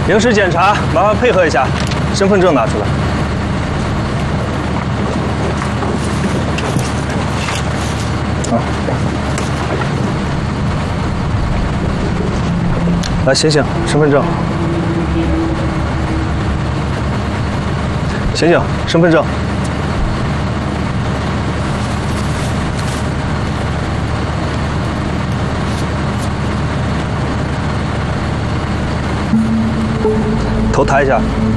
临时检查，麻烦配合一下，身份证拿出来。啊，来醒醒，身份证。醒醒，身份证。头抬一下。